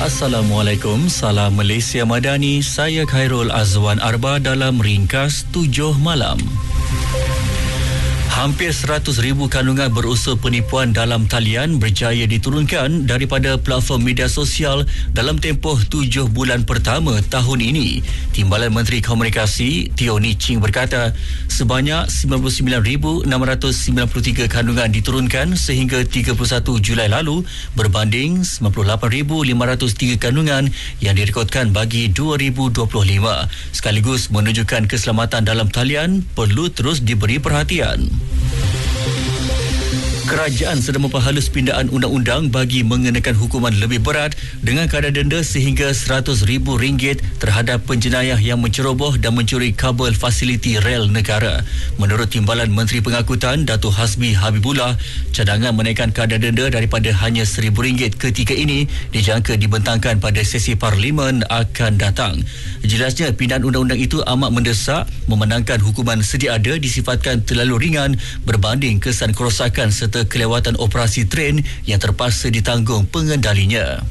Assalamualaikum, salam Malaysia Madani. Saya Khairul Azwan Arba dalam Ringkas 7 Malam. Hampir 100,000 kandungan berunsur penipuan dalam talian berjaya diturunkan daripada platform media sosial dalam tempoh 7 bulan pertama tahun ini. Timbalan Menteri Komunikasi Teo Ni Ching berkata, sebanyak 99,693 kandungan diturunkan sehingga 31 Julai lalu berbanding 98,503 kandungan yang direkodkan bagi 2025. Sekaligus menunjukkan keselamatan dalam talian perlu terus diberi perhatian. Kerajaan sedang memperhalus pindaan undang-undang bagi mengenakan hukuman lebih berat dengan kadar denda sehingga RM100,000 terhadap penjenayah yang menceroboh dan mencuri kabel fasiliti rel negara. Menurut Timbalan Menteri Pengangkutan Datuk Hasbi Habibullah, cadangan menaikkan kadar denda daripada hanya RM1,000 ketika ini dijangka dibentangkan pada sesi Parlimen akan datang. Jelasnya pindaan undang-undang itu amat mendesak memandangkan hukuman sedia ada disifatkan terlalu ringan berbanding kesan kerosakan serta kelewatan operasi tren yang terpaksa ditanggung pengendalinya.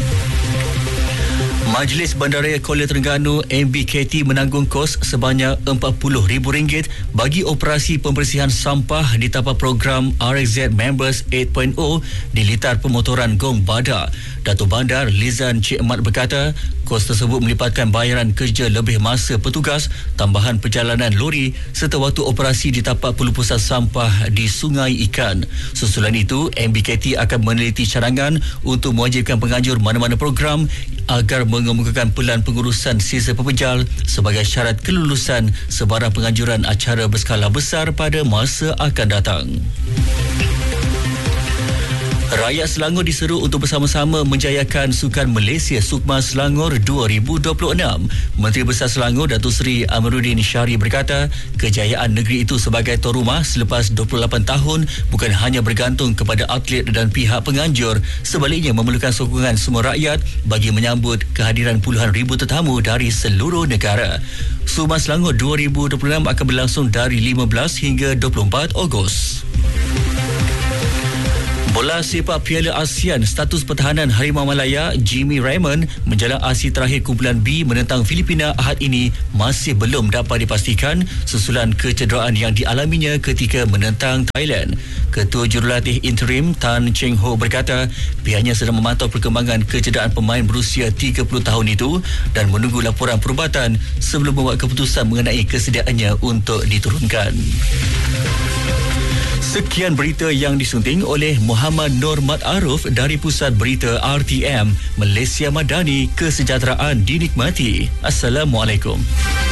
Majlis Bandaraya Kuala Terengganu MBKT menanggung kos sebanyak RM40,000 bagi operasi pembersihan sampah di tapak program RXZ Members 8.0 di litar pemotoran Gong Bada. Datuk Bandar Lizan Cik Mat berkata, kos tersebut melibatkan bayaran kerja lebih masa petugas, tambahan perjalanan lori serta waktu operasi di tapak pelupusan sampah di Sungai Ikan. Susulan itu, MBKT akan meneliti cadangan untuk mewajibkan penganjur mana-mana program agar mengemukakan pelan pengurusan sisa pepejal sebagai syarat kelulusan sebarang penganjuran acara berskala besar pada masa akan datang. Rakyat Selangor diseru untuk bersama-sama menjayakan Sukan Malaysia Sukma Selangor 2026. Menteri Besar Selangor Datuk Seri Amiruddin Syari berkata, kejayaan negeri itu sebagai tuan rumah selepas 28 tahun bukan hanya bergantung kepada atlet dan pihak penganjur, sebaliknya memerlukan sokongan semua rakyat bagi menyambut kehadiran puluhan ribu tetamu dari seluruh negara. Sukma Selangor 2026 akan berlangsung dari 15 hingga 24 Ogos. Bola sepak Piala ASEAN, status pertahanan Harimau Malaya Jimmy Raymond menjelang aksi terakhir kumpulan B menentang Filipina Ahad ini masih belum dapat dipastikan susulan kecederaan yang dialaminya ketika menentang Thailand. Ketua Jurulatih Interim Tan Cheng Ho berkata pihaknya sedang memantau perkembangan kecederaan pemain berusia 30 tahun itu dan menunggu laporan perubatan sebelum membuat keputusan mengenai kesediaannya untuk diturunkan. Sekian berita yang disunting oleh Muhammad Nur Mat Aruf dari Pusat Berita RTM Malaysia Madani. Kesejahteraan dinikmati. Assalamualaikum.